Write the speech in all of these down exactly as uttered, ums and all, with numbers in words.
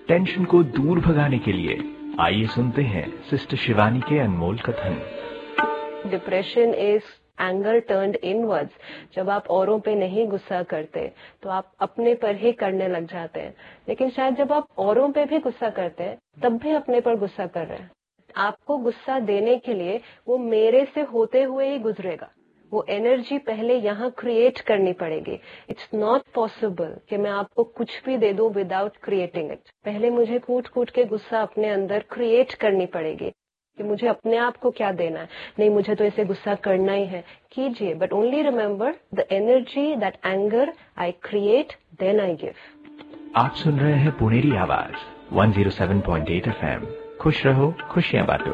Tension को दूर भगाने के लिए आइए सुनते हैं सिस्टर शिवानी के अनमोल कथन। Depression is anger turned inwards. जब आप औरों पे नहीं गुस्सा करते तो आप अपने पर ही करने लग जाते हैं, लेकिन शायद जब आप औरों पे भी गुस्सा करते हैं तब भी अपने पर गुस्सा कर रहे हैं। आपको गुस्सा देने के लिए वो मेरे से होते हुए ही गुजरेगा। वो एनर्जी पहले यहाँ क्रिएट करनी पड़ेगी। इट्स नॉट पॉसिबल कि मैं आपको कुछ भी दे दूं विदाउट क्रिएटिंग इट। पहले मुझे कूट कूट के गुस्सा अपने अंदर क्रिएट करनी पड़ेगी कि मुझे अपने आप को क्या देना है। नहीं, मुझे तो इसे गुस्सा करना ही है, कीजिए, but only remember the energy that anger I create then I give. आप सुन रहे हैं पुनेरी आवाज वन ज़ीरो सेवन पॉइंट एट एफ एम। खुश रहो, खुशियां बांटो।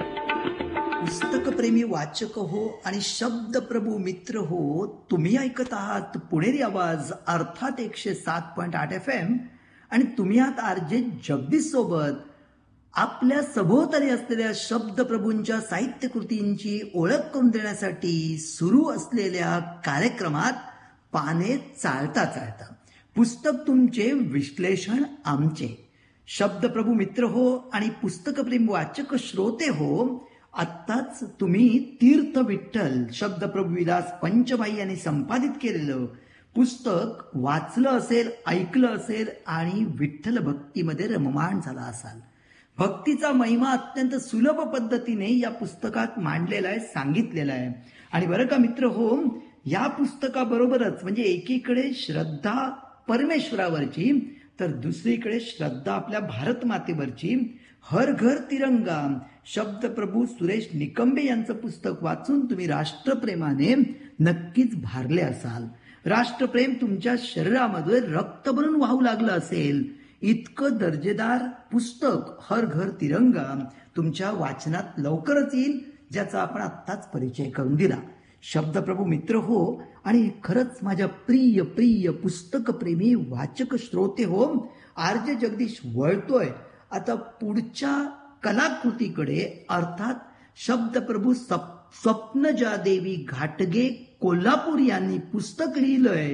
पुस्तक प्रेमी वाचक हो आणि शब्द प्रभू मित्र हो, तुम्ही ऐकत आहात पुणेरी आवाज अर्थात एकशे सात पॉईंट आठ एफ एम आणि तुम्ही आहात आरजे जगदीश सोबत। आपल्या सभोवताली असलेल्या शब्द प्रभूंच्या साहित्य कृतींची ओळख करून देण्यासाठी सुरू असलेल्या कार्यक्रमात पाने चालता चालता पुस्तक तुमचे, विश्लेषण आमचे। शब्द प्रभू मित्र हो आणि पुस्तकप्रेमी वाचक श्रोते हो, आत्ताच तुम्ही तीर्थ विठ्ठल शब्दप्रभू विलास पंचभाई यांनी संपादित केलेलं पुस्तक वाचलं असेल, ऐकलं असेल आणि विठ्ठल भक्तीमध्ये रममाण झाला असाल। भक्तीचा महिमा अत्यंत सुलभ पद्धतीने या पुस्तकात मांडलेला आहे, सांगितलेला आहे। आणि बरं का मित्र हो, या पुस्तकाबरोबरच म्हणजे एकीकडे श्रद्धा परमेश्वरावरची तर दुसरीकडे श्रद्धा आपल्या भारत मातेवरची हर घर तिरंगा शब्दप्रभू सुरेश निकंबे यांचं पुस्तक वाचून तुम्ही राष्ट्रप्रेमाने नक्कीच भारले असाल। राष्ट्रप्रेम तुमच्या शरीरामध्ये रक्त बनून वाहू लागलं असेल। इतकं दर्जेदार पुस्तक हर घर तिरंगा तुमच्या वाचनात लवकरच येईल, ज्याचा आपण आत्ताच परिचय करून दिला। शब्दप्रभू मित्र हो आणि खरंच माझ्या प्रिय प्रिय पुस्तकप्रेमी वाचक श्रोते हो, आरजे जगदीश वळतोय आता पुढच्या कलाकृतीकडे, अर्थात शब्दप्रभू स्वप्नजा देवी घाटगे कोल्हापूर यांनी पुस्तक लिहिलंय,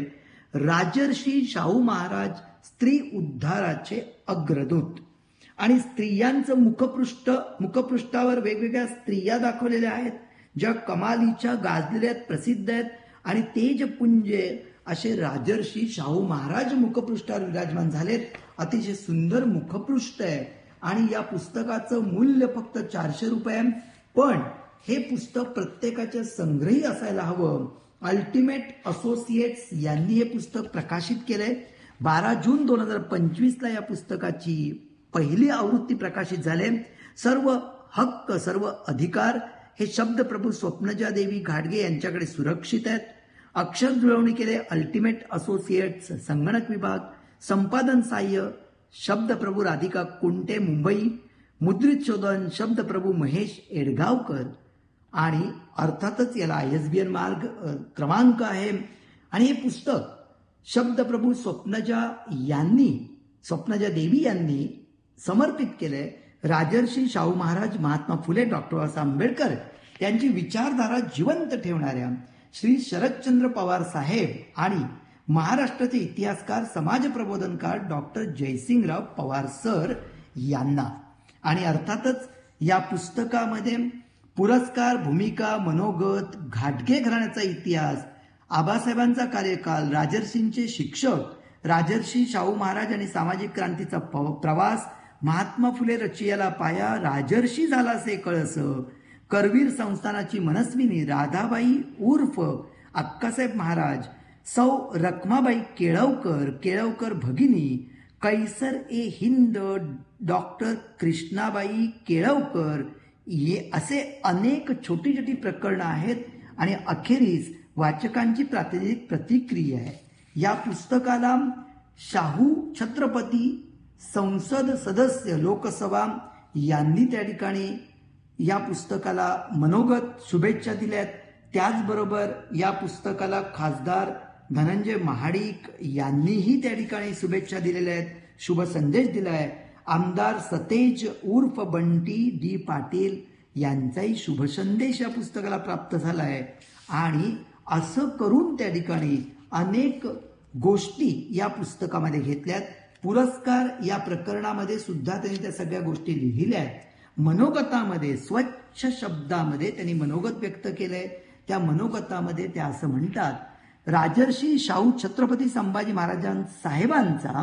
राजर्षी शाहू महाराज स्त्री उद्धाराचे अग्रदूत। आणि स्त्रियांचं मुखपृष्ठ मुखपृष्ठावर वेगवेगळ्या स्त्रिया दाखवलेल्या आहेत, ज्या कमालीच्या गाजलेल्या प्रसिद्ध आहेत आणि तेजपुंजे असे राजर्षी शाहू महाराज मुखपृष्ठावर विराजमान झालेत। अतिशय सुंदर मुखपृष्ठ आहे आणि या पुस्तकाचं मूल्य फक्त चारशे रुपये, पण हे पुस्तक प्रत्येकाच्या संग्रही असायला हवं। अल्टिमेट असोसिएट्स यांनी हे पुस्तक प्रकाशित केलंय। बारा जून दोन हजार पंचवीस ला या पुस्तकाची पहिली आवृत्ती प्रकाशित झाली। सर्व हक्क, सर्व अधिकार हे शब्दप्रभू स्वप्नजा देवी घाटगे यांच्याकडे सुरक्षित आहेत। अक्षर जुळवणी केले अल्टिमेट असोसिएट्स संगणक विभाग, संपादन सहाय्य शब्दप्रभू राधिका कुंटे मुंबई, मुद्रित शोधन शब्दप्रभू महेश एडगावकर आणि अर्थातच याला आय एस बी एन मार्ग क्रमांक आहे। आणि हे पुस्तक शब्दप्रभू स्वप्नजा यांनी स्वप्नजा देवी यांनी समर्पित केलंय राजर्षी शाहू महाराज, महात्मा फुले, डॉक्टर बाबासाहेब आंबेडकर यांची विचारधारा जिवंत ठेवणाऱ्या श्री शरदचंद्र पवार साहेब आणि महाराष्ट्राचे इतिहासकार, समाज प्रबोधनकार डॉक्टर जयसिंगराव पवार सर यांना। आणि अर्थातच या पुस्तकामध्ये पुरस्कार, भूमिका, मनोगत, घाटगे घराण्याचा इतिहास, आबासाहेबांचा कार्यकाल, राजर्षींचे शिक्षक, राजर्षी शाहू महाराज आणि सामाजिक क्रांतीचा प्रवास, महात्मा फुले रचियाला पाया, राजर्षी झाला से कळस, करवीर संस्थानाची मनस्विनी राधाबाई उर्फ अक्कासाहेब महाराज, सौ रखमाबाई केळवकर, केळवकर भगिनी, कैसर ए हिंद, डॉक्टर कृष्णाबाई केळवकर, हे असे अनेक छोटी छोटी प्रकरणं आहेत। आणि अखेरीस वाचकांची प्रातिनिधिक प्रतिक्रिया आहे। या पुस्तकाला शाहू छत्रपती संसद सदस्य लोकसभा यांनी त्या ठिकाणी या पुस्तकाला मनोगत शुभेच्छा दिल्यात। त्याचबरोबर या पुस्तकाला खासदार धनंजय महाडिक यांनीही त्या ठिकाणी शुभेच्छा दिलेल्या आहेत, शुभ संदेश दिलाय। आमदार सतेज उर्फ बंटी डी पाटील यांचाही शुभ संदेश या पुस्तकाला प्राप्त झालाय। आणि असं करून त्या ठिकाणी अनेक गोष्टी या पुस्तकामध्ये घेतल्यात। पुरस्कार या प्रकरणामध्ये सुद्धा त्यांनी त्या सगळ्या गोष्टी लिहिल्या आहेत. मनोगतामध्ये स्वच्छ शब्दामध्ये त्यांनी मनोगत व्यक्त केलंय. त्या मनोगतामध्ये त्या असं म्हणतात, राजर्षी शाहू छत्रपती संभाजी महाराजां साहेबांचा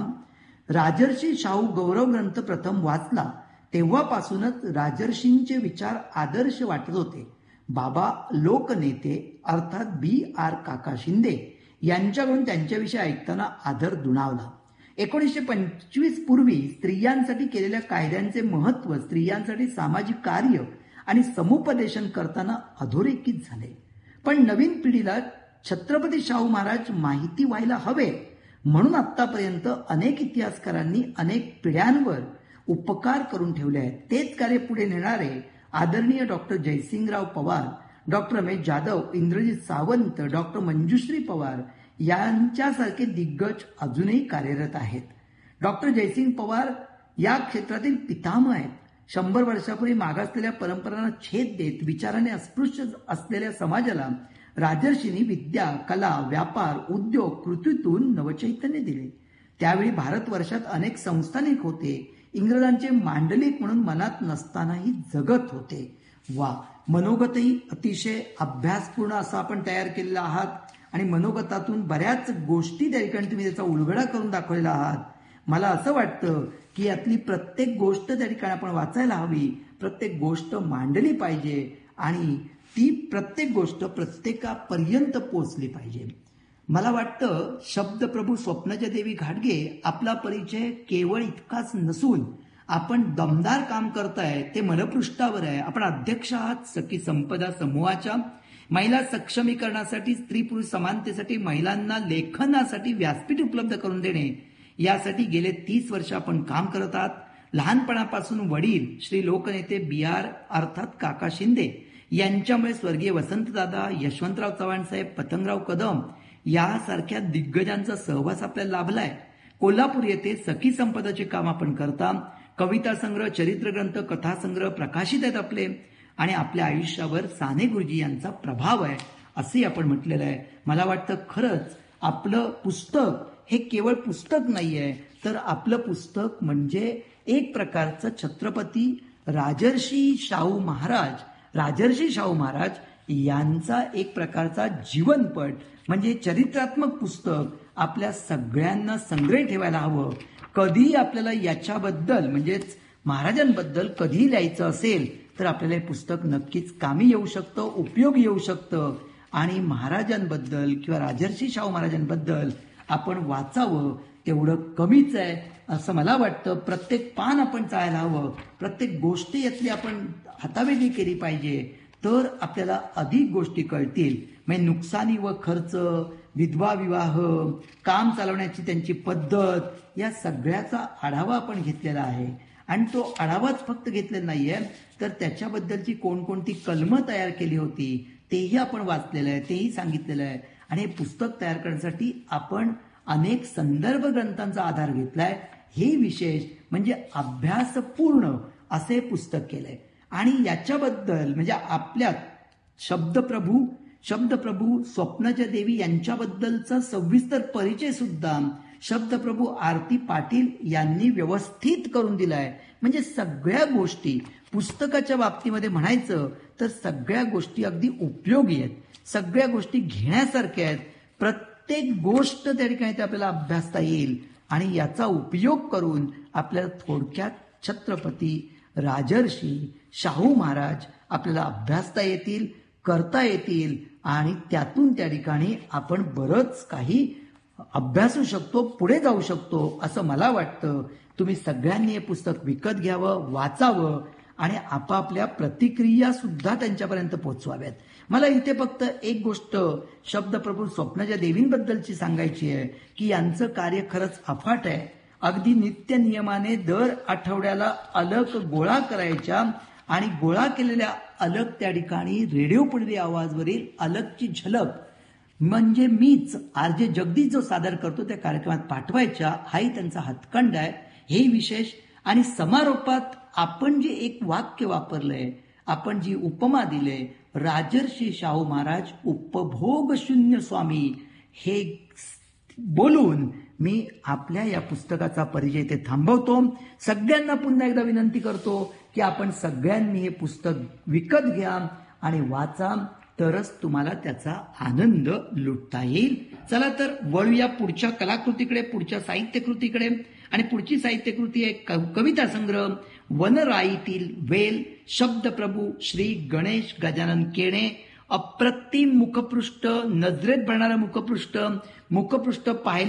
राजर्षी शाहू गौरव ग्रंथ प्रथम वाचला तेव्हापासूनच राजर्षींचे विचार आदर्श वाटत होते. बाबा लोकनेते अर्थात बी आर काका शिंदे यांच्याकडून त्यांच्याविषयी ऐकताना आदर दुणावला. एकोणीसशे पंचवीस पूर्वी स्त्रियांसाठी केलेल्या कायद्यांचे महत्व, स्त्रियांसाठी सामाजिक कार्य आणि समुपदेशन करताना अधोरेखित झाले. पण नवीन पिढीला छत्रपती शाहू महाराज माहिती व्हायला हवे म्हणून आतापर्यंत अनेक इतिहासकारांनी अनेक पिढ्यांवर उपकार करून ठेवले आहेत. तेच कार्य पुढे नेणारे आदरणीय doctor Jaysingrao Pawar, doctor Ramesh Jadhav, Indrajit Sawant, doctor Manjushree Pawar यांच्यासारखे दिग्गज अजूनही कार्यरत आहेत. डॉक्टर जयसिंग पवार या क्षेत्रातील पितामह आहेत. शंभर वर्षापूर्वी मागासलेल्या परंपरांना छेद देत विचाराने अस्पृश्य असलेल्या समाजाला राजर्षींनी विद्या, कला, व्यापार, उद्योग, कृतीतून नवचैतन्य दिले. त्यावेळी भारतवर्षात अनेक संस्थानिक होते. इंग्रजांचे मांडलिक म्हणून मनात नसतानाही जगत होते. वा, मनोगतही अतिशय अभ्यासपूर्ण असं आपण तयार केलेलं आहात आणि मनोगतातून बऱ्याच गोष्टी त्या ठिकाणी तुम्ही त्याचा उलगडा करून दाखवलेला आहात. मला असं वाटतं की यातली प्रत्येक गोष्ट त्या ठिकाणी आपण वाचायला हवी, प्रत्येक गोष्ट मांडली पाहिजे आणि ती प्रत्येक गोष्ट प्रत्येकापर्यंत पोचली पाहिजे. मला वाटतं शब्दप्रभू स्वप्नाच्या देवी घाटगे आपला परिचय केवळ इतकाच नसून आपण दमदार काम करताय ते मनपृष्ठावर आहे. आपण अध्यक्ष आहात सखी संपदा समूहाच्या. महिला सक्षमीकरणासाठी, स्त्री पुरुष समानतेसाठी, महिलांना लेखनासाठी व्यासपीठ उपलब्ध करून देणे यासाठी गेले तीस वर्ष आपण काम करत आहात. लहानपणापासून वडील श्री लोकनेते बी आर अर्थात काका शिंदे यांच्यामुळे स्वर्गीय वसंतदादा, यशवंतराव चव्हाण साहेब, पतंगराव कदम यासारख्या दिग्गजांचा सहवास आपल्याला लाभलाय. कोल्हापूर येथे सखी संपदाचे काम आपण करता. कविता संग्रह, चरित्र ग्रंथ, कथासंग्रह प्रकाशित आहेत आपले आणि आपल्या आयुष्यावर साने गुरुजी यांचा प्रभाव आहे असंही आपण म्हटलेलं आहे. मला वाटतं खरंच आपलं पुस्तक हे केवळ पुस्तक नाहीये, तर आपलं पुस्तक म्हणजे एक प्रकारचं छत्रपती राजर्षी शाहू महाराज राजर्षी शाहू महाराज यांचा एक प्रकारचा जीवनपट म्हणजे चरित्रात्मक पुस्तक आपल्या सगळ्यांना संग्रही ठेवायला हवं. कधी आपल्याला याच्याबद्दल म्हणजेच महाराजांबद्दल कधी लिहायचं असेल तर आपल्याला हे पुस्तक नक्कीच कामी येऊ शकतं, उपयोगी येऊ शकतं आणि महाराजांबद्दल किंवा राजर्षी शाहू महाराजांबद्दल आपण वाचावं तेवढं कमीच आहे असं मला वाटतं. प्रत्येक पान आपण चाळायला हवं, प्रत्येक गोष्ट यातली आपण हातावेगळी केली पाहिजे तर आपल्याला अधिक गोष्टी कळतील. म्हणजे नुकसानी व खर्च, विधवा विवाह, काम चालवण्याची त्यांची पद्धत या सगळ्याचा आढावा आपण घेतलेला आहे आणि तो आढावाच फक्त घेतलेला नाहीये तर त्याच्याबद्दलची कोणकोणती कलमं तयार केली होती तेही आपण वाचलेलं आहे, तेही सांगितलेलं आहे. आणि हे पुस्तक तयार करण्यासाठी आपण अनेक संदर्भ ग्रंथांचा आधार घेतलाय. हे विशेष म्हणजे अभ्यासपूर्ण असे पुस्तक केलंय आणि याच्याबद्दल म्हणजे आपल्यात शब्दप्रभू शब्दप्रभू स्वप्नाच्या देवी यांच्याबद्दलचा सविस्तर परिचय सुद्धा शब्दप्रभू आरती पाटील यांनी व्यवस्थित करून दिलाय. म्हणजे सगळ्या गोष्टी पुस्तकाच्या बाबतीमध्ये म्हणायचं तर सगळ्या गोष्टी अगदी उपयोगी आहेत, सगळ्या गोष्टी घेण्यासारख्या आहेत. प्रत्येक गोष्ट त्या ठिकाणी ते आपल्याला अभ्यासता येईल आणि याचा उपयोग करून आपल्याला थोडक्यात छत्रपती राजर्षी शाहू महाराज आपल्याला अभ्यासता येतील, करता येतील आणि त्यातून त्या ठिकाणी आपण बरंच काही अभ्यासू शकतो, पुढे जाऊ शकतो असं मला वाटतं. तुम्ही सगळ्यांनी हे पुस्तक विकत घ्यावं, वाचावं आणि आपापल्या प्रतिक्रिया सुद्धा त्यांच्यापर्यंत पोहोचवाव्यात. मला इथे फक्त एक गोष्ट शब्दप्रभू स्वप्नाच्या देवींबद्दलची सांगायची आहे की यांचं कार्य खरंच अफाट आहे. अगदी नित्य नियमाने दर आठवड्याला अलग गोळा करायच्या आणि गोळा केलेल्या अलग त्या ठिकाणी रेडिओ पुणेरी आवाजवरील अलगची झलक म्हणजे मीच आर जे जगदीश जो सादर करतो त्या कार्यक्रमात पाठवायच्या हाही त्यांचा हातखंड आहे. हे विशेष आणि समारोपात आपण जे एक वाक्य वापरलंय, आपण जी उपमा दिले राजर्षी शाहू महाराज उपभोग शून्य स्वामी, हे बोलून मी आपल्या या पुस्तकाचा परिचय इथे थांबवतो. सगळ्यांना पुन्हा एकदा विनंती करतो की आपण सगळ्यांनी हे पुस्तक विकत घ्या आणि वाचा, तरच तुम्हाला त्याचा आनंद लुटता येईल. चला तर वळूया पुढच्या कलाकृतीकडे, पुढच्या साहित्यकृतीकडे. आणि पुढची साहित्यकृती आहे कविता संग्रह वनराईतील वेल, शब्दप्रभू श्री गणेश गजानन केणे. अप्रतिम मुखपृष्ठ, नजरेत भरणारं मुखपृष्ठ, मुखपृष्ठ पाहिले